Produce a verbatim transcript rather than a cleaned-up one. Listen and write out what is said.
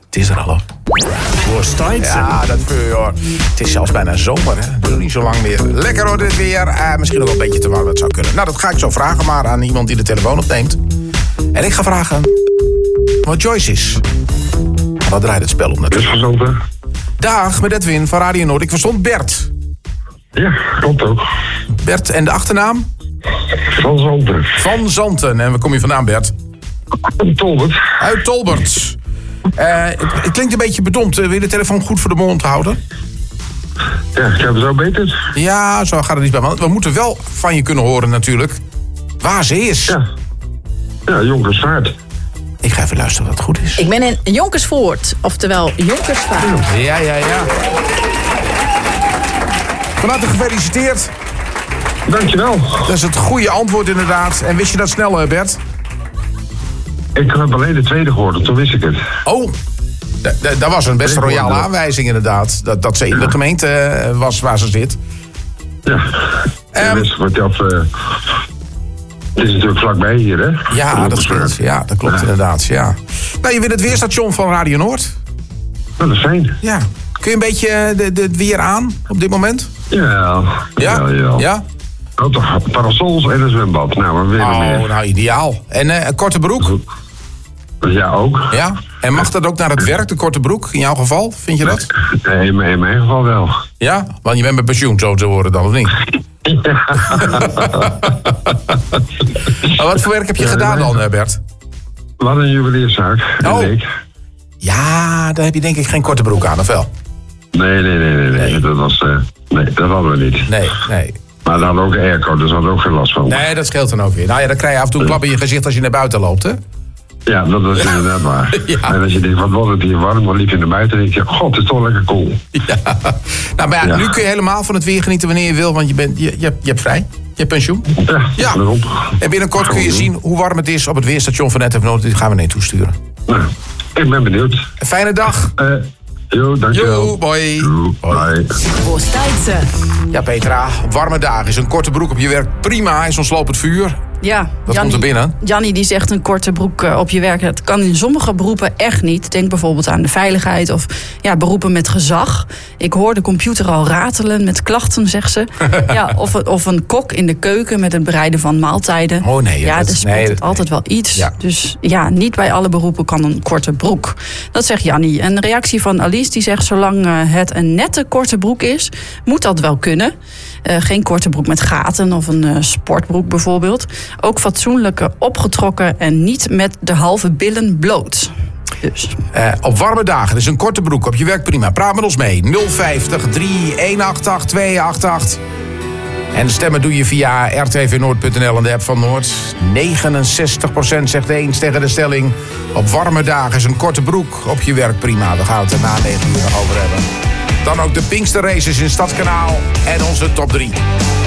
Het is er al op. Worstijds. Ja, dat vind hoor. Het is zelfs bijna zomer, hè. Het duurt niet zo lang meer. Lekker hoor, dit weer. Uh, misschien nog wel een beetje te warm, dat zou kunnen. Nou, dat ga ik zo vragen maar aan iemand die de telefoon opneemt. En ik ga vragen wat Joyce is. Wat draait het spel op natuurlijk. Dus gezond, Dag, met Edwin van Radio Noord. Ik verstond Bert. Ja, klopt ook. Bert en de achternaam? Van Zanten. Van Zanten. En waar kom je vandaan, Bert? Tolbert. Uit Tolbert. Uh, het, het klinkt een beetje bedompt. Uh, wil je de telefoon goed voor de mond houden? Ja, ik heb het zo beter. Ja, zo gaat het niet bij. Want we moeten wel van je kunnen horen natuurlijk waar ze is. Ja, ja Jonkersvaart. Ik ga even luisteren wat het goed is. Ik ben in Jonkersvoort, oftewel Jonkersvaart. Ja, ja, ja. Van harte gefeliciteerd. Dankjewel. Dat is het goede antwoord inderdaad. En wist je dat snel, Bert? Ik heb alleen de tweede gehoord, toen wist ik het. Oh, d- d- dat was een best royale aanwijzing inderdaad. Dat, dat ze in de gemeente uh, was waar ze zit. Ja, Um, dus, wat dat, uh, het is natuurlijk vlakbij hier, hè? Ja, dat scheelt. Ja, dat klopt ja. inderdaad. Ja. Nou, je wint het weerstation van Radio Noord. Nou, dat is fijn. Ja. Kun je een beetje de, de, het weer aan op dit moment? Ja, ja, ja. ja. ja? Oh, toch, parasols en een zwembad. Nou, we willen oh, meer. nou ideaal. En uh, een korte broek? Ja, ook. Ja? En mag dat ook naar het werk, de korte broek, in jouw geval? Vind je dat? Nee, in mijn, in mijn geval wel. Ja? Want je bent met pensioen, zo te horen dan, of niet? Ja. Wat voor werk heb je ja, gedaan dan, Bert? Wat een juwelierszaak. Oh. Ja, daar heb je denk ik geen korte broek aan, of wel? Nee, nee, nee, nee. nee. Dat was, uh, nee, dat hadden we niet. Nee, nee. Maar dan hadden we ook airco, dus hadden we ook geen last van. Nee, dat scheelt dan ook weer. Nou ja, dan krijg je af en toe een klap in je gezicht als je naar buiten loopt, hè? Ja, dat is inderdaad waar. Ja. En als je denkt, wat wordt het hier warm, dan liep je naar buiten en denk je, god, het is toch lekker koel. Ja. Nou, maar ja, ja, nu kun je helemaal van het weer genieten wanneer je wil, want je, bent, je, je, hebt, je hebt vrij. Je hebt pensioen. Ja, ja. En binnenkort kun je zien hoe warm het is op het weerstation van N T F Noord. Die gaan we naar je toesturen. Nou, ik ben benieuwd. Een fijne dag. Uh, Jo, dankjewel. Jo, bye. Jo, bye. Worstijds. Ja, Petra, op warme dagen is een korte broek op je werk prima. Is ontsloopt vuur. Ja, Wat komt er binnen? Jannie die zegt een korte broek op je werk. Dat kan in sommige beroepen echt niet. Denk bijvoorbeeld aan de veiligheid of ja, beroepen met gezag. Ik hoor de computer al ratelen met klachten, zegt ze. Ja, of, of een kok in de keuken met het bereiden van maaltijden. Oh nee. Ja, dat, er speelt nee, het altijd nee. wel iets. Ja. Dus ja, niet bij alle beroepen kan een korte broek. Dat zegt Jannie. Een reactie van Alice die zegt, zolang het een nette korte broek is, moet dat wel kunnen. Uh, geen korte broek met gaten of een uh, sportbroek bijvoorbeeld. Ook fatsoenlijke opgetrokken en niet met de halve billen bloot. Dus. Uh, op warme dagen, dus een korte broek op je werk prima. Praat met ons mee. nul vijftig, drie een acht acht, twee acht acht. En de stemmen doe je via r t v noord punt n l en de app van Noord. negenenzestig procent zegt eens tegen de stelling. Op warme dagen is een korte broek op je werk prima. Daar gaan we het er na negen uur nog over hebben. Dan ook de Pinkster Races in Stadskanaal en onze top drie.